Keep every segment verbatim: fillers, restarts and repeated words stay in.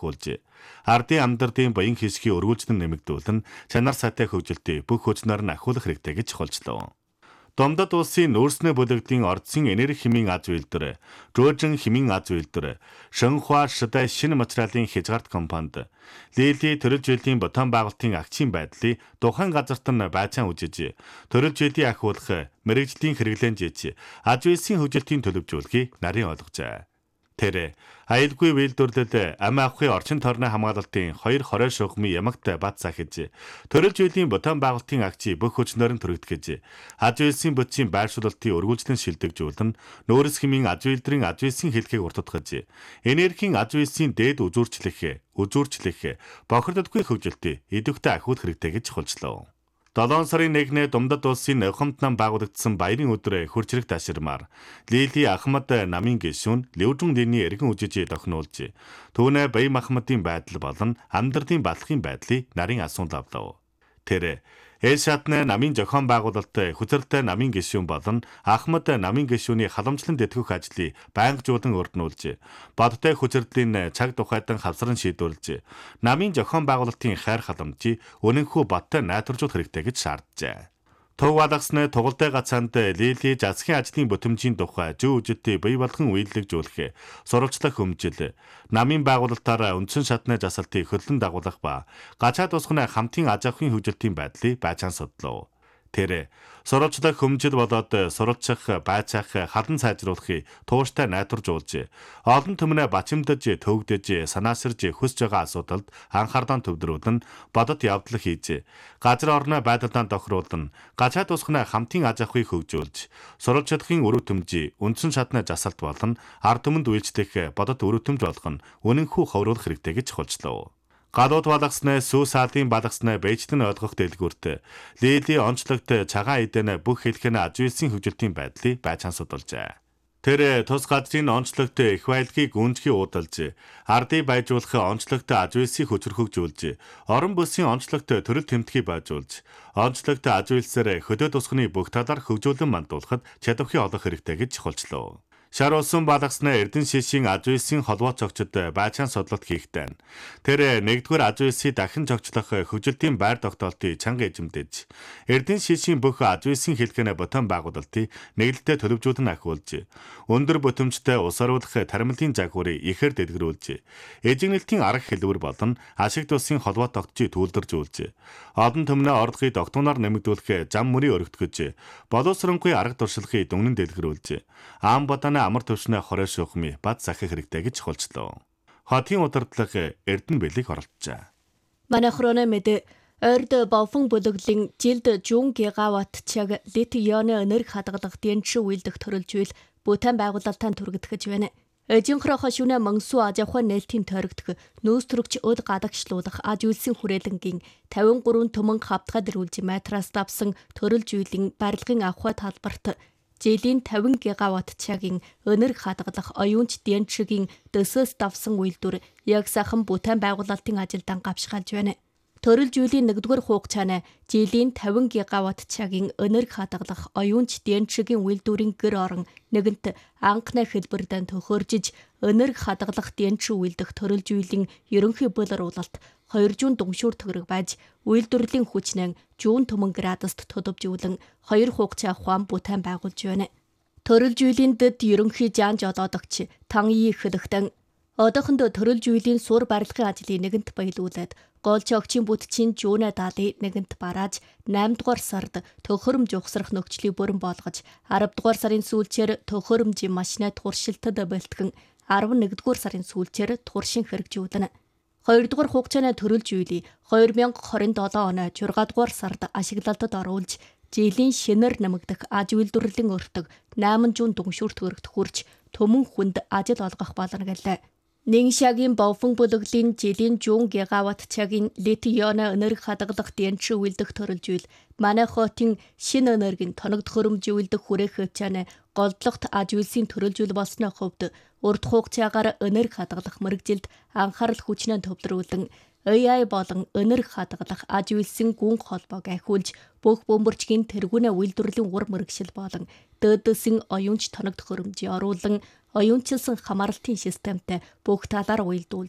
ахиулжээ. Ардын амьдралын баян хэсгийн өргүүлжлэн нэмэгдүүлэн чанар сайтай хөгжилтийг бүх хүчнээр нь ахиулах хэрэгтэй гэж холжлоо. Домдод улсын нүүрснэ бүлэгдлийн ордсын энерги хэмийн аз үйлдвэр, Жуужин хэмийн аз үйлдвэр, Шэнхуа Шидай шинэ материалын хязгаарт компанид Лили төрөл жилийн ботон байгуулалтын акцийн байдлыг тухайн газарт нь байцаан үжиж, төрөл жилийн ахиулах, мэрэгжлийн хэрэглэн жийж, аз үйлсийн хөгжилтийн төлөвжүүлгийг нарийн олгожээ. Тэр аюулгүй үйлдвэрлэл ам авахын орчин тойрны хамгаалалтын хоёр хорой шугамын ямагт бат захиж, төрөл жилийн ботон байгуулалтын акцийг бүх хүчнээр нь түрэгдэхэж, аз үйлсийн бүтцийн байршуулалтын өргүүлжлэн шилдэгжүүлэн, нүүрс хэмийн аз үйлдвэрийн аз үйлсийн хэлхийг уртдгаж, энергийн аз үйлсийн дээд үзүүрчлэх, үзүүрчлэх, бохирдодгүй хөгжилтийг идэвхтэй ахиулах хэрэгтэй гэж холжлоо. долоон сарын нэгнээ Думдад улсын Новхомт нам байгуулагдсан баярын өдөр хурцрэг таширмаар Лили Ахмад намын гишүүн Левжун Линий эргэн үжиж тохинулж, түүнээ Баян Махмадын байдал болон амьдралын балахын байдлыг нарийн асуун авлаа. Тэр Элшатны намын зохион байгуулалт хүчиртэй намын гишүүн болон Ахмад намын гишүүний халамжлан дэтгэх ажлыг байнгажуулан өрднүүлж, бодтой хүчирдлийн цаг тухайдан хавсран шийдвэрлэж, намын зохион байгуулалтын хайр халамжийг үнэнхүү бодтой найдваржуулах хэрэгтэй гэж шаарджээ. Төв алгасны тугалтай гацаанд Лили засгийн ажлын бүтэмжийн тухай зүй үжилтийг бий болгон үйлдвэрлэж, сурвалжлах хөмжил, намын байгуулалтаараа үндсэн шатны засалтыг хөдлөн дагуулах ба гачаад усганы хамтын аж ахуйн хөгжилтийн байдлыг байцаан судлав. Тэр сурвалжлах хөмжил болоод сурвалжих, байцаах, халан сайжруулахыг тууштай найдваржуулж, олон түмнээ бачимдаж, төвөгдөж, санаасирж хүсэж байгаа асуудалд анхаарлаа төвлөрүүлэн бодод явдал хийж, газар орны байдалд тохируулан, гачаад усганы хамтын аж ахуйг хөгжүүлж, сурвалжлахын өрөв төмжийг үндсэн шатны засалт болон ард түмэнд үйлчлэх бодод өрөв төмж болгон үнэнхүү ховруулах хэрэгтэй гэж холжлоо. Гадууд балгасны сүү саадын балгасны бэжтэн ойлгох дэлгүүрт Лили онцлогт цагаан эдэн бүх хэлхэн аз үйлсийн хөгжилтийн байдлыг байцаан судалжээ. Тэр тус газрын онцлогт их байлгийг гүнзгий уудалж, ардыг байжуулах онцлогт аз үйлсийг хүчрхэгжүүлж, орон бүсийн онцлогт төрөл тэмдгийг байжуулж, онцлогт аз үйлсээр хөдөө тусганы бүх талаар хөгжүүлэн мандуулахад чадвархий олох хэрэгтэй гэж холжлоо. Шар улсын балгасны Эрдэнэ шишийн аз үйлсийн холбоо цогцод байцаан судлалт хийхдээ. Тэр нэгдүгээр аз үйлсийг дахин цогцлох хөгжилтийн байр тогтоолтыг чанга эзэмдэж, Эрдэнэ шишийн бүх аз үйлсийн хэлхэнэ ботон байгуулалтыг нэглэлтэд төлөвжүүлэн ахиулж, өндөр бүтэмжтэй ус оруулах таримлын загварыг ихээр дэлгэрүүлж, эжигнэлтийн арга хэлбэр болон ашигт улсын холбоо тогтцыг түүлдэржүүлж, олон түмнээ орлогыг тогтуноор нэмэгдүүлэх зам мөрийг өргөтгөж, боловсронгүй арга туршлагыг дүнэн дэлгэрүүлж, ам боданы амар төвшнээ хорой шугамыг бат захих хэрэгтэй гэж холжлоо. Хотын удирдлага Эрдэнэ бэлэг оролцжээ. Манай хроно мэд Орд Бовфон бүлэглийн жилд Жун гигаватт чаг литий-ионы энерги хадгалах дэнчүү үйлдэх төрөлжүүл бүтээн байгуулалтаа түргэтгэж байна. Эжинхро хошууны мансуу аж ахуйн нээлтийн тойрогдох нөөц төрөгч өд гадагшлуулах аж үйлсийн хүрээлэнгийн тавин гурван төмөн хавтгад ирүүлж матрас давсан төрөлжүүлийн барилгын авахуй талбарт жилийн тавин гигаватт цагийн энерги хадгалах оюунч дэнчигийн дөсөөс давсан үйлдвэр яг сайхан бүтээн байгуулалтын ажилдаа гавшгаалж байна. Төрөлжүүлийн нэгдүгээр хугацааны жилийн тавин гигаватт цагийн энерги хадгалах оюунч дэнчигийн үйлдвэрийн гэр орон нэгэнт анхны хэлбэрдэн төхөөржиж энерги хадгалах дэнчи үйлдэх төрөлжүүлийн ерөнхий болоруулалт хоёр зуун дугшуур төгрөг байж үйлдвэрлэлийн хүчнэн зуун төмөн градуст тодовжүүлэн хоёр хугацаа ухаан бүтээн байгуулж байна. Төрөлжүүлийн дэд ерөнхий жанж одоодогч тан и хөдөгтөн одоохондоо төрөлжүүлийн сур барилгын ажлыг нэгэнт баялуулад голч огчийн бүтчийн жууна даалыг нэгэнт барааж наймд дугаар сард төхөөрөмж ухсрах нөхцөлийг бүрэн болгож арав дугаар сарын сүүлчээр төхөөрөмжийн машины туршилтад бэлтгэн арав нэгдүгээр сарын сүүлчээр туршин хэрэгжүүлнэ. хоёр дугаар хугацааны төрөлжүүлийг хоёр мянга хорин долоо оны зургаан дугаар сард ашиглалтад оруулж жилийн шинээр нэмэгдэх аж үйлдвэрлэлийн өртөг найман зуун дугшүүр төгрөгт хүрч төмөн хүнд ажил олгох болно гэлээ. Нингшагийн Бовфон бүлэглийн жилийн зуун гигаватт цагийн литий-ионы энерги хадгалах дэнчи үйлдэх төрөлжүүл манай хотын шинэ энергийн тоног төхөөрөмж үйлдэх хүрээх хэмжээний голдлогт аж үйлсийн төрөлжүүл болсны хувьд урт хугацаагаар энерги хадгалах мэрэгжилд анхаарал хүчнээ төвлөрүүлэн эй ай болон энерги хадгалах аж үйлсийн гүн холбоог ахиулж бүх бөмбөрчгийн тэргүүнээ үйлдвэрлэлийн ур мэрэгшил болон дээдэсийн оюунч тоног төхөөрөмжийг оруулан оюунчилсан хамааралтын системтэй бүх талаар уялдуулж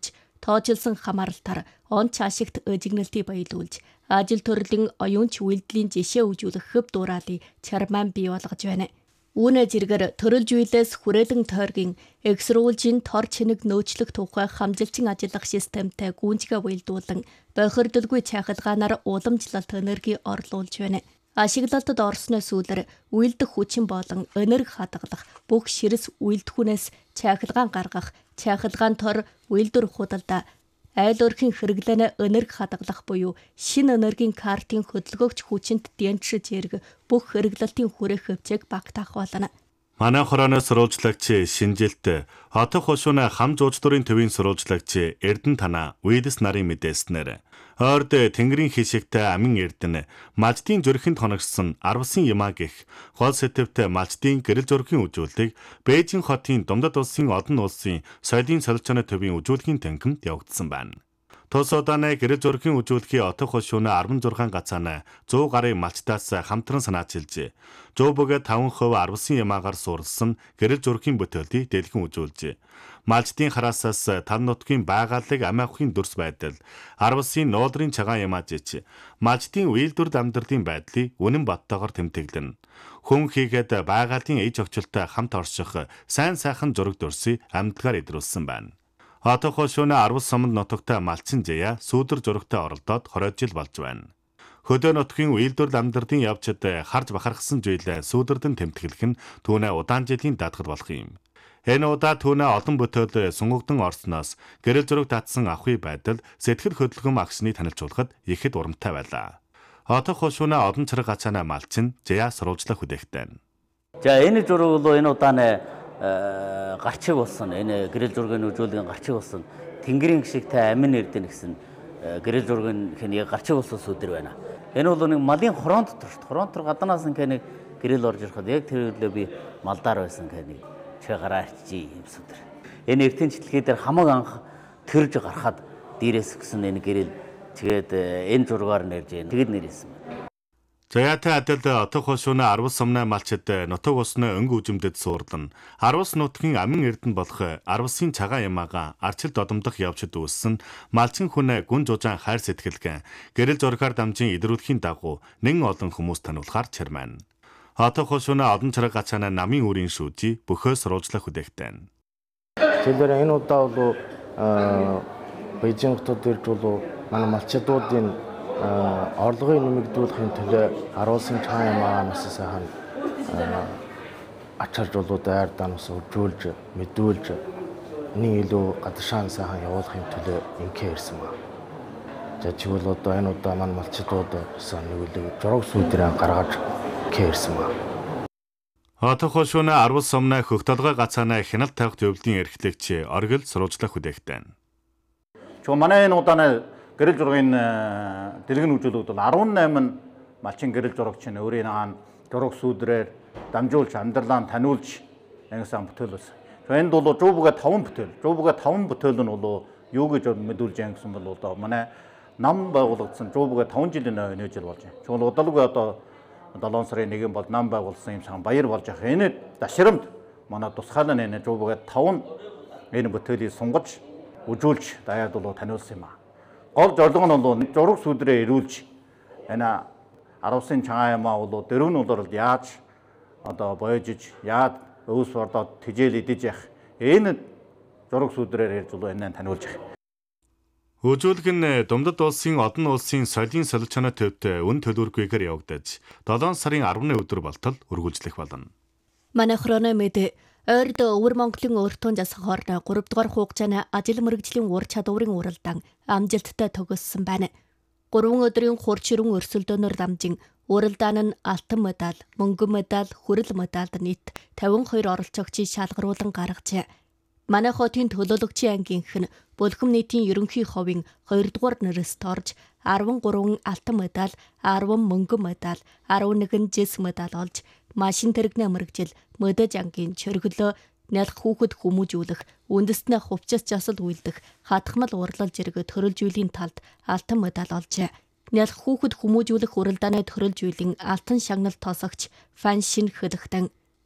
тоожилсон хамааралтаар он цаашигт ажигналтыг баялуулж, ажил төрлийн оюунч үйлдэлийн жишээ үзүүлэх хөв дуурайлыг чармаан бий болгож байна. Үүнэ зэргээр төрөлж үйлээс хүрээлэн тойргийн эксрүүлжийн тор чинэг нөөцлөх тухай хамжилчин ажиллах системтэй гүнзгий уялдуулан бохирдолгүй цахилгаанаар уламжлалт энерги орлуулж байна. Ашиглалтад орсны сүүлээр үйлдэх хүчин болон энерги хадгалах бүх ширэс үйлдэхүүнээс цахилгаан гаргах, цахилгаан тор үйлдвэр худалдаа, айл өрхийн хэрэглэнэ энерги хадгалах буюу шинэ энергийн картын хөдөлгөөгч хүчинт дэнчиж зэрэг бүх хэрэглэлтийн хүрээх хөвчийг багтаах болно. Манай хорооны сурвалжлагч шинжилт хотын хошууны хам жуулчдын төвийн сурвалжлагч Эрдэнэ танаа Уилс нарын мэдээснээр ойрд тэнгэрийн хишигтэй амин Эрдэнэ маждын зүрхэнд хоногсон арвсан юмаа гих гол сэтвтэй маждын гэрэл зургийн үзүүлэлтийг Бээжин хотын Думдад улсын олон улсын соёлын солилцооны төвийн үзүүлгийн танхимд явагдсан байна. Тус удааны гэрэл зургийн үзүүлэлтийн отох хошууны арван зургаан гацаана зуун гарын малчтаас хамтран санаачилж, зуун бүгэ таван хувь арвсан ямаагаар суурилсан гэрэл зургийн бүтээлийг дэлгэн үзүүлж, малчдын хараасаас тал нутгийн байгаалыг амиахын дүрс байдал, арвсын нуулрын цагаан ямаажич, малчдын үйлдвэрт амьдралын байдлыг үнэн боттойгоор тэмдэглэн, хүн хийгээд байгаалын ээж огчлолтой хамт орших сайн сайхан зураг дүрсийг амьдгаар идрүүлсэн байна. Хотын хошууны арвал суманд нутагтай малчин Жая сүүдэр зурагтай оролдоод хоройд жил болж байна. Хөдөө нутгийн үйлдвэрлэл амьдралын явцад харж бахархсан зүйлээ сүүдэрдэн тэмдэглэх нь түүнээ удаан жилийн даатгал болох юм. Энэ удаа түүнээ олон бүтээлд сунгагдсан орсноос гэрэл зураг татсан авахын байдал сэтгэл хөдлөм агшны танилцуулахад ихэд урамтай байлаа. Хотын хошууны олон цараг гацаана малчин Жая сурвалжлах хүдэхтэй. За энэ зураг бол энэ удааны гарчиг болсон энэ гэрэл зургийн үзүүлгийн гарчиг болсон тэнгэрийн гişигтэй амин Эрдэнэ гэсэн гэрэл зургийн хэнийг гарчиг болсон сүдэр байна. Энэ бол нэг малын хороон дотор шүү дээ. Хороон дотор гадаанаас нэг нэг гэрэл орж ирхэд яг тэр өглөө би малдаар байсан гэнийг чи гараа арчиж юм сүдэр. Энэ эртний читлэгээ дээр хамаг анх төрж гарахад дээрээс гисэн энэ гэрэл тэгээд энэ зургаар нэрж тэгээд нэрсэн. Заяатай адил отох хошууны арвал сумны малчид нутаг усны өнгө үзэмдэд суурлан арвас нутгийн амин Эрдэнэ болох арвсын цагаан ямаага арчил додомдох явцад үүссэн малчин хүнээ гүн жужаан хайр сэтгэлгэн гэрэл зургаар дамжин илрүүлэхийн дагуу нэн олон хүмүүс таниулахаар чармаана. Отох хошууны олон цараг гацаана намын үрийн шүүжи бөхөө сурвалжлах хүдэхтэй. Тэгэхээр энэ удаа бол Бээжин хотод ирж бол манай малчидуудын орлогыг нэмэгдүүлэхийн төлөө аруулсан цагаан ямаанаас сайхан ачаарж болоо дайр данаас үржүүлж мэдүүлж нэг илүү гадшаан сайхан явуулахын төлөө инкэ ирсэн ба. За чигвэл одоо энэ удаа маань малчдууд сан нэг илүү зураг сүдрээ гаргаж кэрсэн ба. Хотын хошууны арвал сумны хөх толгой гацаана хяналт тавих төвлөлийн эрхлэгч оргил сурвалжлах хүдэхтэй. Чо манай энэ удааны гэрэл зургийн дэлгэн үзүүлэлт бол арван найман малчин гэрэл зурагч нь өөрийн аан зураг сүдрээр дамжуулж амьдралаа таниулж ангисан бүтээл байсан. Энд бол жуубга таван бүтээл. Жуубга таван бүтээл нь бол юу гэж мэдүүлж ангисан бол одоо манай нам байгуулагдсан жуубга таван жилийн нөөж жил болж байна. Чуул удалгүй одоо долоон сарын нэгэн бол нам байгуулсан юм сан баяр болж байгаа. Энэ дашрамд манай тусгаалan энэ жуубга таван энэ бүтээлийг сунгаж үзүүлж даяад бол таниулсан юм аа. Гол зорилго нь бол зураг сүдрээ ирүүлж энэ арвсын цагаан ямаа бол дөрөв нь бол яаж одоо боёжж яад өвс бордоод тижэл идэж явах энэ зураг сүдрээр ирж бол энэ таниулж явах. Үзүүлэг нь Думдад улсын олон улсын соёлын солилцооны төвд өн төлөвлөгөөгөөр явагдаж долоон сарын арваны өдөр болтол үргэлжлэх болно. Манай хроно мэд ойрд өвөр Монголын өөртөө засах хоорны гурав дугаар хугацааны ажил мэргэжлийн ур чадварын уралдаан амжилттай төгссөн байна. гурван өдрийн хурц ширүүн өрсөлдөөнөөр дамжин уралдаан нь алтан медаль, мөнгөн медаль, хүрэл медальд нийт тавин хоёр оролцогчийг шалгаруулан гаргажээ. Манай хотын төлөөлөгчийн ангийнх нь Булхам нийтийн ерөнхий ховын хоёрдугаар нэрэст орж арван гурван алтан медаль, арван мөнгөн медаль, арван нэгэн жис медаль олж машин тэрэгний мэрэгжил мөдөж ангийн чөргөлөө нялх хүүхэд хүмүүжүүлэх, үндэстнээ хувцас жасал үйлдэх, хатхмал урлал зэрэг төрөлжүүлэхийн талд алтан медаль олжээ. Нялх хүүхэд хүмүүжүүлэх уралдааны төрөлжүүлэн алтан шагнал тосогч Фан Шин Хэлэхтэн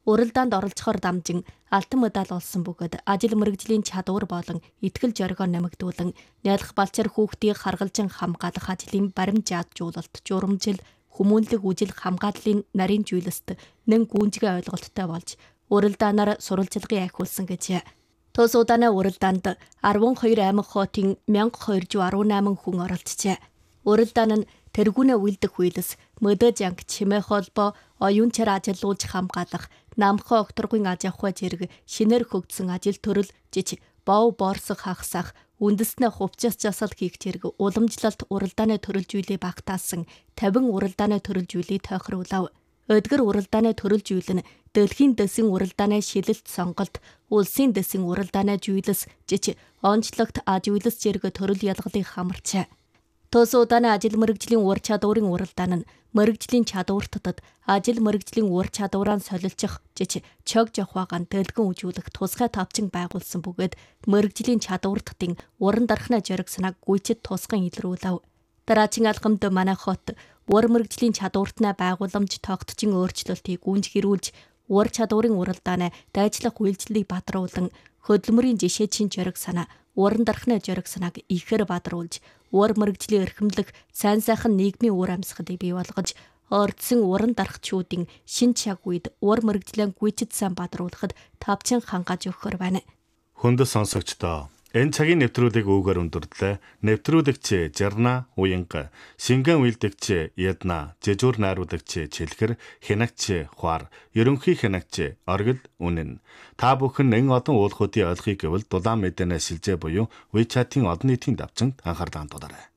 уралдаанд оролцохоор дамжин алтан медаль олсон бөгөөд ажил мэргэжлийн чадвар болон итгэл зоригоо нэмэгдүүлэн найдах балчаар хүүхдийг харгалзан хамгаалах ажлын баримжаажуулалт журамжил хүмүүнлэг үжил хамгааллын нарийн зүйлэст нэн гүнжгээ ойлголттой болж уралдаанаар сурвалжлагын ахиулсан гэжээ. Тус удааны уралдаанд арван хоёр аймаг хотын мянга хоёрдуй арван наман хүн оролцжээ. Уралдаан нь тэргүүнээ үйлдэх үйлс мөдө жанг чимээ холбоо оюунчаар ажиллуулж хамгаалах намхан окторгын аж ахуй зэрэг шинээр хөгжсөн ажил төрөл жиж бов борсох хагасах үндэснээ хувцас жасал хийх зэрэг уламжлалт уралдааны төрөлжүүлээ багтаасан тавин уралдааны төрөлжүүлийг тохируулав. Өдгөр уралдааны төрөлжүүл нь дэлхийн дэсийн уралдааны шилэлт сонголт, улсын дэсийн уралдааны жүүлс жиж онцлогт аж үйлс зэрэг төрөл ялгалыг хамарчээ. Тус удааны ажил мэргэжлийн ур чадварын уралдаан нь мэргэжлийн чадвартад ажил мэргэжлийн ур чадвараа солилцох жиж чог жохвагаан дэлгэн үжүүлэх тусгай тавчин байгуулсан бөгөөд мэргэжлийн чадвартын уран дархнаа жиргснаг гүйцэд тусган илрүүлв. Дараагийн алхамд манай хот ур мэргэжлийн чадвартнаа байгууламж тогтчин өөрчлөлтийг гүнж гэрүүлж ур чадварын уралдаанаа дайчлах үйлчлэлийг бадруулан хөдөлмөрийн жишээчин жирг санаа уран дархнаа жирг санааг ихээр бадруулж ур мэргэжлийн эрхэмлэх сайн сайхан нийгмийн ур амьсгалыг бий болгож ордсон уран дархчүүдийн шин чаг үед ур мэргэжлийн гүйцэд сайн бадруулахад тавчин хангааж өгөхөр байна. Хүндэт сонсогчдоо энэ цагийн нэвтрүүлгийг үүгээр өндөрлөө. Нэвтрүүлэгч Жарна Уянга, Шингэн үйлдэгч Ядна, Жижүүр найруулагч Чилхэр, хянагч Хуар, ерөнхий хянагч Оргил Үнэн. Та бүхэн нэн одон уулахуудын ойлгохыг гэвэл дулаан мэдэнэ шилжээ буюу WeChat-ийн одон нийтийн давчинд анхаарлаа хандуулаарай.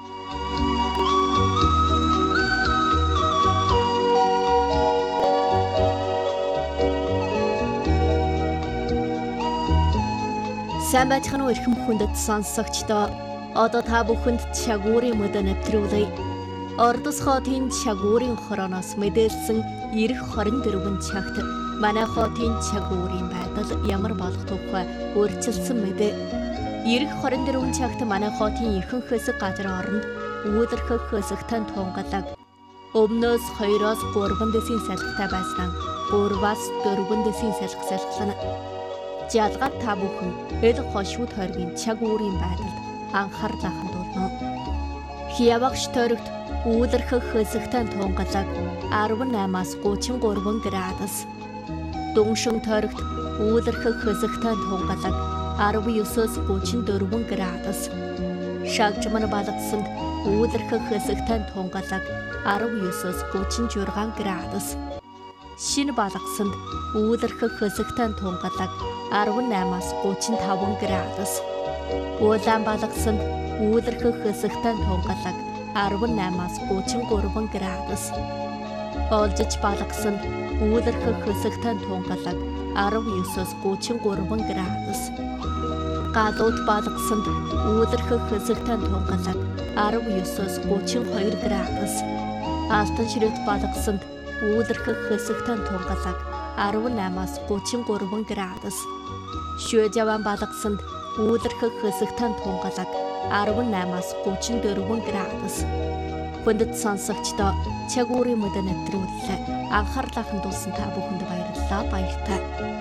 Сайн байцгаана уу эрхэм хүндэт сонсогчдоо. Одоо та бүхэнд чагуурын мөдө нэвтрүүлье. Ордос хотын чагуурын хорооноос мэдээлсэн ирэх хорин дөрвөн цагт манай хотын чагуурын байдал ямар болох тухай өөрчилсөн мэдээ. Ирэх хорин дөрвөн цагт манай хотын ихэнх хэсэг газар оронд үүдэрхэх хэсэгтэн тунгалаг. Өмнөөс хоёроос гурван дэсийн салхитай байсан. Гурваас дөрвөн дэсийн салхи салхилна. Жалгаад та бүхэн эл хошууд хоргийн чаг үүрийн байдалд анхаарлаа хандуулна. Хиявагш тойрогт үүдэрхэх хэсэгтэн тунгалаг арван наймаас гучин гурван градус. Дүншин тойрогт үүдэрхэх хэсэгтэн тунгалаг арван есөөс гучин дөрвөн градус. Шагжман балгасанд үүдэрхэх хэсэгтэн тунгалаг арван есөөс гучин жургаан градус. Шинэ балгасанд үүдэрхэх хэсэгтэн тунгалаг арван наймаас гучин таван градус. Улаан балгасанд үүдэрхэх хэсэгтэн тунгалаг арван наймаас гучин гурван градус. Олжиж балгасанд үүдэрхэх хэсэгтэн тунгалаг арван есөөс гучин гурван градус. Галууд балгасанд үүдэрхэх хэсэгтэн тунгалаг арван есөөс гучин хоёр градус. Алтан ширет балгасанд үүдэрхэх хэсэгтэн тунгалаг арван наймаас гучин гурван градус. Шүэжаван балгасанд үүдэрхэх хэсэгтэн тунгалаг арван наймаас гучин дөрвөн градус. Хүндэт сонсогчдоо чаг үүрийн мөдө нэвтрүүлэлээ анхаарлаа хандуулсан та бүхэнд баярлалаа. Баяртай.